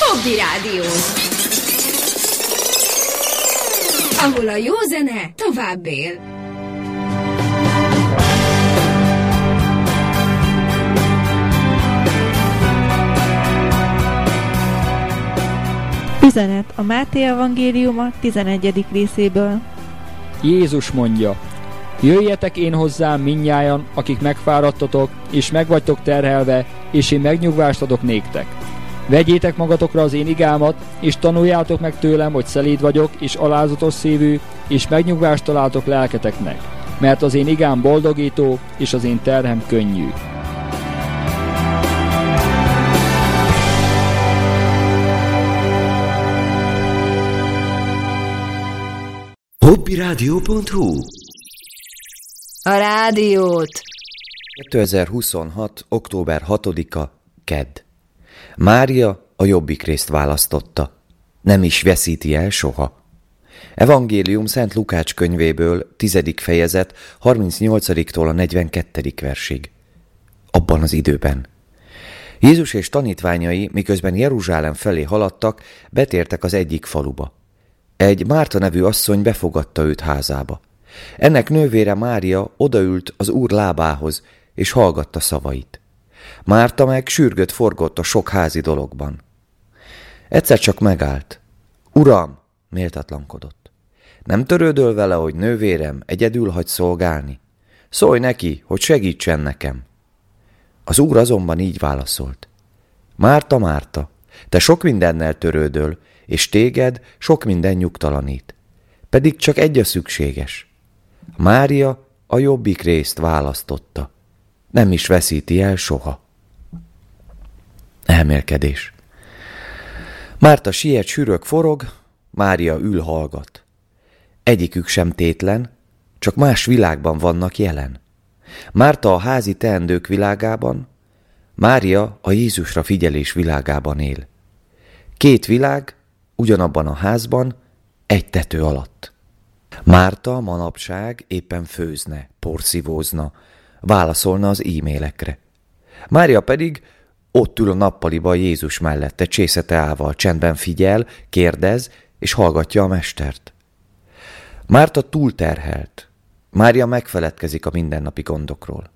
Hobby Rádió, ahol a jó zene tovább él. Üzenet a Máté evangéliuma 11. részéből. Jézus mondja: jöjjetek én hozzám mindnyájan, akik megfáradtatok, és megvagytok terhelve, és én megnyugvást adok néktek. Vegyétek magatokra az én igámat, és tanuljátok meg tőlem, hogy szelíd vagyok, és alázatos szívű, és megnyugvást találtok lelketeknek, mert az én igám boldogító, és az én terhem könnyű. hobbyradio.hu A rádiót. 2026. október 6-a, kedd. Mária a jobbik-részt választotta. Nem is veszíti el soha. Evangélium Szent Lukács könyvéből, 10. fejezet, 38-tól a 42. versig. Abban az időben. Jézus és tanítványai, miközben Jeruzsálem felé haladtak, betértek az egyik faluba. Egy Márta nevű asszony befogadta őt házába. Ennek nővére Mária odaült az Úr lábához, és hallgatta szavait. Márta meg sürgött forgott a sok házi dologban. Egyszer csak megállt. Uram, méltatlankodott. Nem törődöl vele, hogy nővérem egyedül hagy szolgálni? Szólj neki, hogy segítsen nekem. Az Úr azonban így válaszolt. Márta, Márta, te sok mindennel törődöl, és téged sok minden nyugtalanít. Pedig csak egy a szükséges. Mária a jobbik részt választotta. Nem is veszíti el soha. Elmélkedés. Márta siet, sürög, forog, Mária ül, hallgat. Egyikük sem tétlen, csak más világban vannak jelen. Márta a házi teendők világában, Mária a Jézusra figyelés világában él. Két világ, ugyanabban a házban, egy tető alatt. Márta manapság éppen főzne, porszívózna, válaszolna az e-mailekre. Mária pedig ott ül a nappaliba Jézus mellette, csészeteával, csendben figyel, kérdez, és hallgatja a mestert. Márta túlterhelt. Mária megfeledkezik a mindennapi gondokról.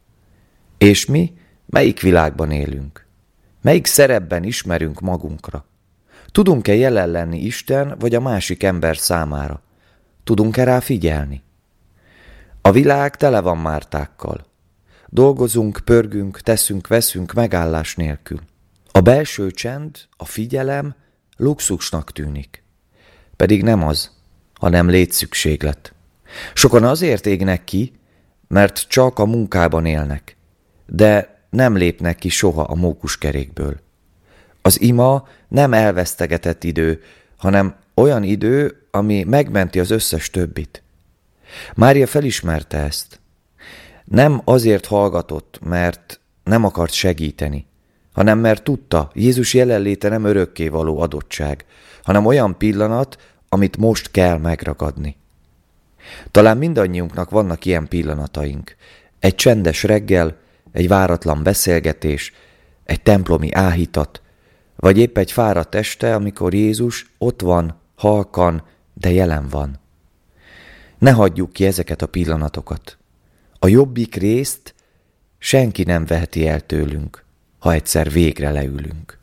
És mi melyik világban élünk? Melyik szerepben ismerünk magunkra? Tudunk-e jelen lenni Isten vagy a másik ember számára? Tudunk-e rá figyelni? A világ tele van Mártákkal. Dolgozunk, pörgünk, teszünk, veszünk megállás nélkül. A belső csend, a figyelem luxusnak tűnik. Pedig nem az, hanem létszükséglet. Sokan azért égnek ki, mert csak a munkában élnek, de nem lépnek ki soha a mókuskerékből. Az ima nem elvesztegetett idő, hanem olyan idő, ami megmenti az összes többit. Mária felismerte ezt. Nem azért hallgatott, mert nem akart segíteni, hanem mert tudta, Jézus jelenléte nem örökkévaló adottság, hanem olyan pillanat, amit most kell megragadni. Talán mindannyiunknak vannak ilyen pillanataink. Egy csendes reggel, egy váratlan beszélgetés, egy templomi áhítat, vagy épp egy fáradt este, amikor Jézus ott van, halkan, de jelen van. Ne hagyjuk ki ezeket a pillanatokat. A jobbik részt senki nem veheti el tőlünk, ha egyszer végre leülünk.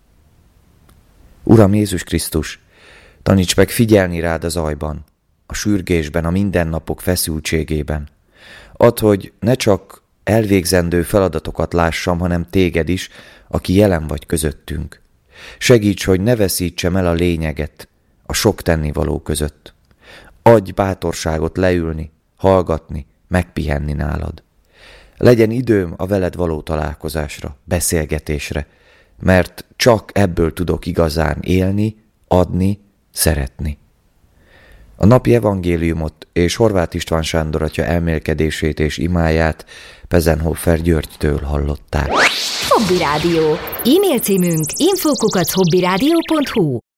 Uram Jézus Krisztus, taníts meg figyelni rád a zajban, a sürgésben, a mindennapok feszültségében. Add, hogy ne csak elvégzendő feladatokat lássam, hanem téged is, aki jelen vagy közöttünk. Segíts, hogy ne veszítsem el a lényeget a sok tennivaló között. Adj bátorságot leülni, hallgatni, megpihenni nálad. Legyen időm a veled való találkozásra, beszélgetésre, mert csak ebből tudok igazán élni, adni, szeretni. A napi evangéliumot és Horváth István Sándor atya elmélkedését és imáját Pezenhofer Györgytől hallották. Hobby Rádió. E-mail címünk info@hobbyradio.hu.